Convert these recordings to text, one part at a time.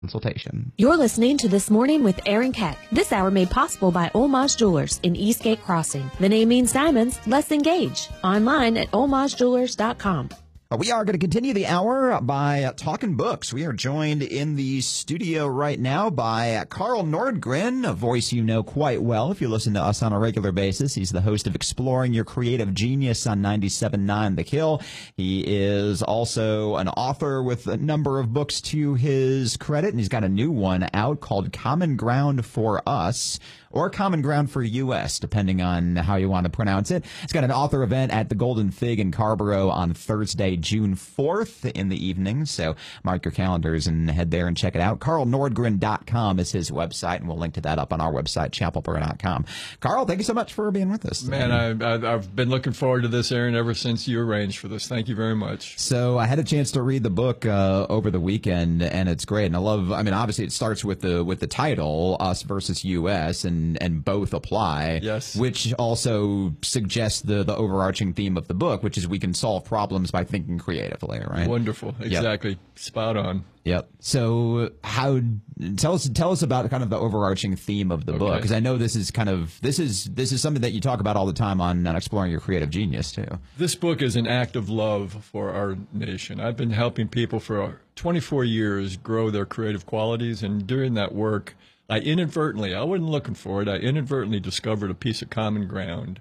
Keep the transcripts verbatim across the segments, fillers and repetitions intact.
consultation. You're listening to This Morning with Aaron Keck. This hour made possible by Homage Jewelers in Eastgate Crossing. The name means diamonds. Let's engage. Online at homage jewelers dot com. We are going to continue the hour by talking books. We are joined in the studio right now by Carl Nordgren, a voice you know quite well if you listen to us on a regular basis. He's the host of Exploring Your Creative Genius on ninety-seven point nine The Kill. He is also an author with a number of books to his credit, and he's got a new one out called Common Ground for Us, or Common Ground for U S, depending on how you want to pronounce it. It's got an author event at the Golden Fig in Carrboro on Thursday, June fourth in the evening. So mark your calendars and head there and check it out. carl nordgren dot com is his website, and we'll link to that up on our website, chapelboro dot com. Carl, thank you so much for being with us today. Man, I, I, I've been looking forward to this, Aaron, ever since you arranged for this. Thank you very much. So I had a chance to read the book uh, over the weekend, and it's great. And I love, I mean, obviously it starts with the with the title, Us versus U S, and and both apply. Yes. Which also suggests the the overarching theme of the book, which is we can solve problems by thinking creatively, right? Wonderful. Exactly. Yep. Spot on. Yep. So how tell us tell us about kind of the overarching theme of the okay. book, because I know this is kind of this is this is something that you talk about all the time on, on Exploring Your Creative Genius too. This book is an act of love for our nation. I've been helping people for twenty-four years grow their creative qualities, and during that work, I inadvertently, I wasn't looking for it, I inadvertently discovered a piece of common ground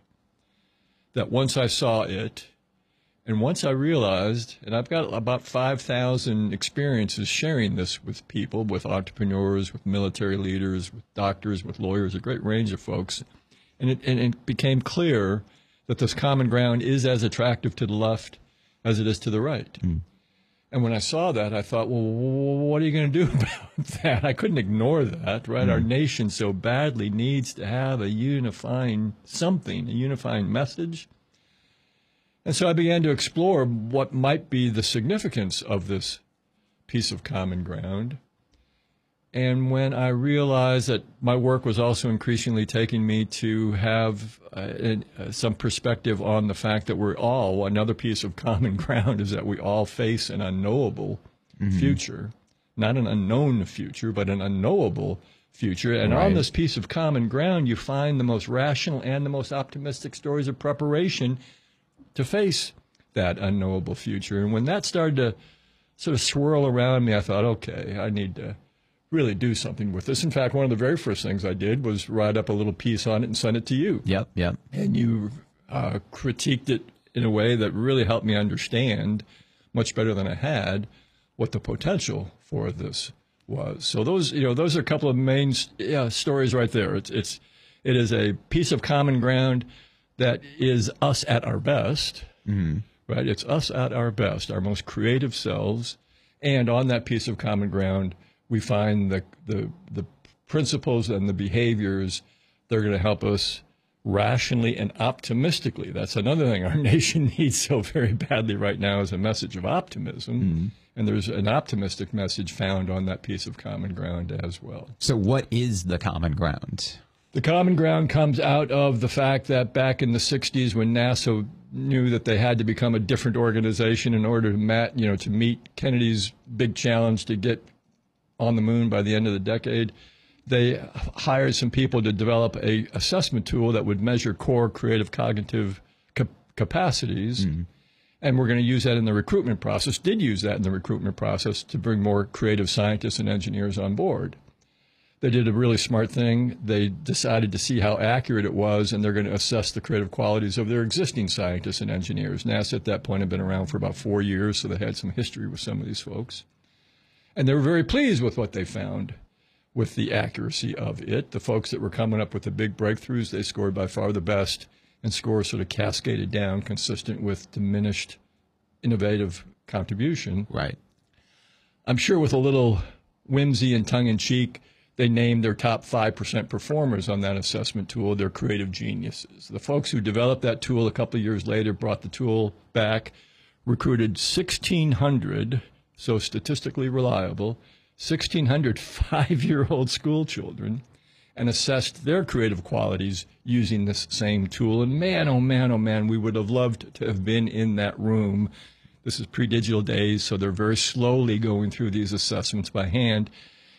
that once I saw it, and once I realized, and I've got about five thousand experiences sharing this with people, with entrepreneurs, with military leaders, with doctors, with lawyers, a great range of folks, and it, and it became clear that this common ground is as attractive to the left as it is to the right. Mm. And when I saw that, I thought, well, what are you going to do about that? I couldn't ignore that, right? Mm. Our nation so badly needs to have a unifying something, a unifying message. And so I began to explore what might be the significance of this piece of common ground. And when I realized that my work was also increasingly taking me to have uh, uh, some perspective on the fact that we're all, another piece of common ground is that we all face an unknowable mm-hmm. future, not an unknown future, but an unknowable future. And right. on this piece of common ground, you find the most rational and the most optimistic stories of preparation to face that unknowable future. And when that started to sort of swirl around me, I thought, okay, I need to really do something with this. In fact, one of the very first things I did was write up a little piece on it and send it to you. Yep, yep. And you uh, critiqued it in a way that really helped me understand, much better than I had, what the potential for this was. So those, you know, those are a couple of main yeah, stories right there. It's, it's, it is a piece of common ground that is us at our best, mm-hmm. right? It's us at our best, our most creative selves. And on that piece of common ground, we find the, the, the principles and the behaviors that are going to help us rationally and optimistically. That's another thing our nation needs so very badly right now, is a message of optimism. Mm-hmm. And there's an optimistic message found on that piece of common ground as well. So what is the common ground? The common ground comes out of the fact that back in the sixties, when NASA knew that they had to become a different organization in order to, mat, you know, to meet Kennedy's big challenge to get on the moon by the end of the decade, they hired some people to develop a assessment tool that would measure core creative cognitive cap capacities. Mm-hmm. And we're going to use that in the recruitment process, did use that in the recruitment process to bring more creative scientists and engineers on board. They did a really smart thing. They decided to see how accurate it was, and they're going to assess the creative qualities of their existing scientists and engineers. NASA at that point had been around for about four years, so they had some history with some of these folks. And they were very pleased with what they found, with the accuracy of it. The folks that were coming up with the big breakthroughs, they scored by far the best, and scores sort of cascaded down, consistent with diminished innovative contribution. Right. I'm sure with a little whimsy and tongue-in-cheek, they named their top five percent performers on that assessment tool their creative geniuses. The folks who developed that tool a couple of years later brought the tool back, recruited sixteen hundred, so statistically reliable, sixteen hundred five-year-old school children, and assessed their creative qualities using this same tool. And man, oh man, oh man, we would have loved to have been in that room. This is pre-digital days, so they're very slowly going through these assessments by hand.